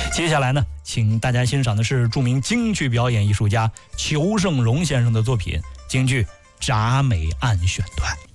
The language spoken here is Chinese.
接下来呢，请大家欣赏的是著名京剧表演艺术家裘盛戎先生的作品京剧《铡美案》选段。